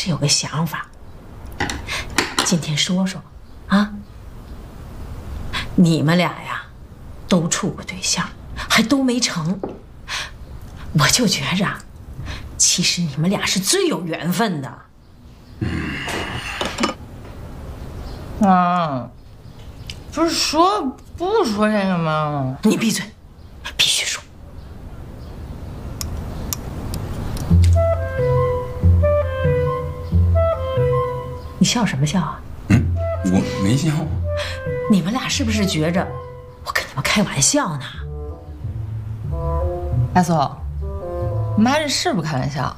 直有个想法，今天说说啊。你们俩呀，都处过对象，还都没成，我就觉着，其实你们俩是最有缘分的。 妈，不是说不说这个吗？ 你闭嘴，必须说。你笑什么笑啊？ 我没笑。 你们俩是不是觉着我跟你们开玩笑呢？ 大嫂，妈这是不开玩笑。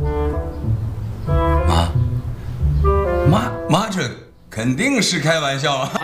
妈这肯定是开玩笑啊！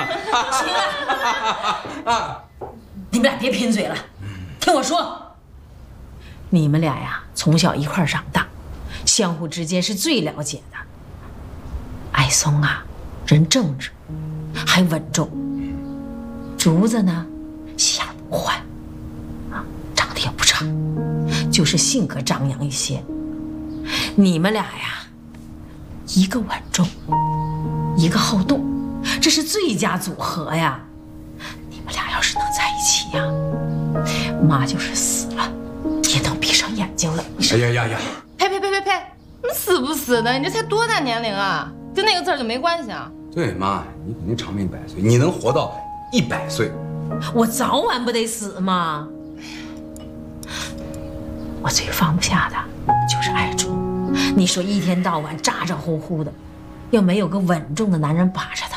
行了，你们俩别贫嘴了，听我说。你们俩呀，从小一块长大，相互之间是最了解的。艾松啊，人正直，还稳重。竹子呢，心眼不坏，啊，长得也不差，就是性格张扬一些。你们俩呀，一个稳重，一个好动，这是最佳组合呀！你们俩要是能在一起呀，妈就是死了也能闭上眼睛了。 哎呀！ 呸！你死不死的？你这才多大年龄啊？跟那个字儿就没关系啊！ 对，妈，你肯定长命100岁，你能活到100岁。 我早晚不得死吗？我最放不下的就是爱竹。你说一天到晚咋咋呼呼的，要没有个稳重的男人把着